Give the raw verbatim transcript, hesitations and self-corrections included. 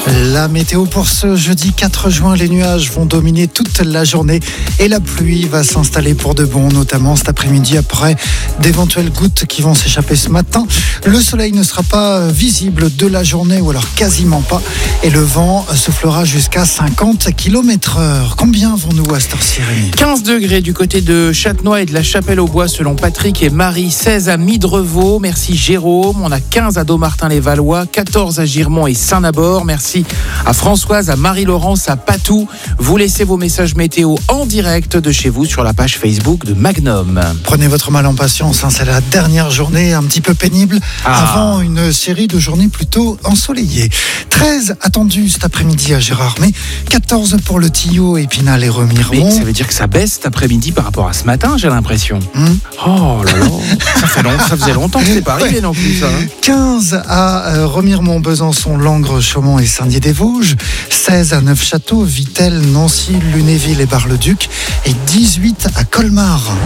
La météo pour ce jeudi quatre juin, les nuages vont dominer toute la journée et la pluie va s'installer pour de bon, notamment cet après-midi après d'éventuelles gouttes qui vont s'échapper ce matin. Le soleil ne sera pas visible de la journée ou alors quasiment pas et le vent soufflera jusqu'à cinquante kilomètres heure. Combien vont-nous à cette heure-ci, Rémi ? quinze degrés du côté de Châtenois et de la Chapelle-aux-Bois selon Patrick et Marie, seize à Midrevaux, merci Jérôme, on a quinze à Dommartin-les-Valois, quatorze à Girmont et Saint-Nabord, merci à Françoise, à Marie-Laurence, à Patou. Vous laissez vos messages météo en direct de chez vous sur la page Facebook de Magnum. Prenez votre mal en patience, hein, c'est la dernière journée un petit peu pénible Ah. avant une série de journées plutôt ensoleillées. treize attendus cet après-midi à Gérardmer, quatorze pour le Tillot, Épinal et Mais Remiremont. ça veut dire que ça baisse cet après-midi par rapport à ce matin, j'ai l'impression. Hmm. Oh là là, ça, fait long, ça faisait longtemps que c'est pas arrivé non plus ça. Hein. quinze à euh, Remiremont, Besançon, Langres, Chaumont et Saint-Dié-des-Vosges, seize à Neufchâteau, Vittel, Nancy, Lunéville et Bar-le-Duc et dix-huit à Colmar.